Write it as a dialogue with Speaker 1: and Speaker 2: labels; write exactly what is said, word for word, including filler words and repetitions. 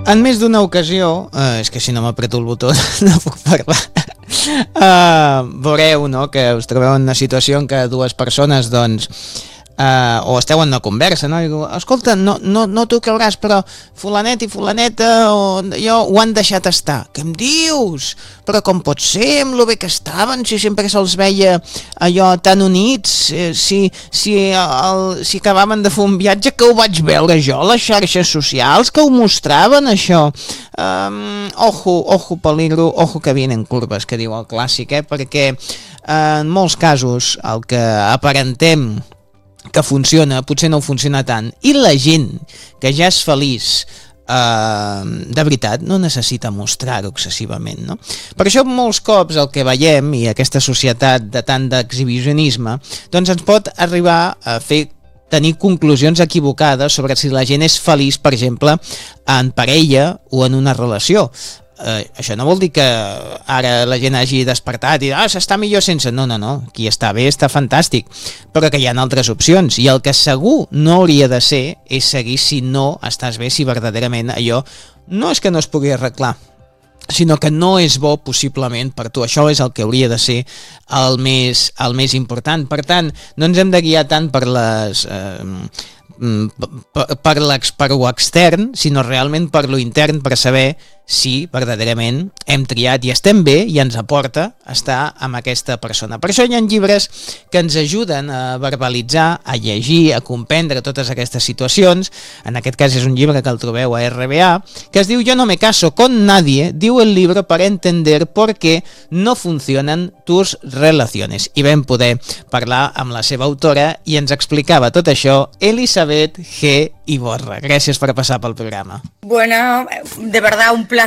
Speaker 1: En més d'una ocasió, eh, és que si no m'apreto el botó no puc parlar, uh, veureu, no?, que us trobeu en una situació en què dues persones, doncs, Uh, o esteu en una conversa, no? I diu, escolta, no, no, no t'ho creuràs, però fulanet i fulaneta o, jo ho han deixat estar. Què em dius? Però com pot ser, amb lo bé que estaven, si sempre se'ls veia allò tan units, eh, si, si, el, si acabaven de fer un viatge, que ho vaig veure jo, les xarxes socials, que ho mostraven, això. Um, ojo, ojo peligro, ojo que vienen curves, que diu el clàssic, eh? Perquè uh, en molts casos el que aparentem que funciona, potser no funciona tant, i la gent que ja és feliç eh, de veritat no necessita mostrar-ho excessivament, no? Per això molts cops el que veiem, i aquesta societat de tant d'exhibicionisme, doncs ens pot arribar a fer tenir conclusions equivocades sobre si la gent és feliç, per exemple, en parella o en una relació. Uh, això no vol dir que ara la gent hagi despertat i ah, s'està millor sense, no, no, no, qui està bé està fantàstic, però que hi ha altres opcions, i el que segur no hauria de ser és seguir si no estàs bé, si verdaderament allò no és que no es pugui arreglar, sinó que no és bo possiblement per tu. Això és el que hauria de ser el més, el més important. Per tant, no ens hem de guiar tant per les eh, per, per, per lo extern, sinó realment per lo intern, per saber si verdaderament hem triat i estem bé i ens aporta estar amb aquesta persona. Per això hi ha llibres que ens ajuden a verbalitzar, a llegir, a comprendre totes aquestes situacions. En aquest cas és un llibre que el trobeu a R B A, que es diu Yo no me caso con nadie, diu el libro para entender por qué no funcionan tus relaciones. I vam poder parlar amb la seva autora i ens explicava tot això Elisabet G. Iborra. Gràcies per passar pel programa.
Speaker 2: Bueno, de verdad un placer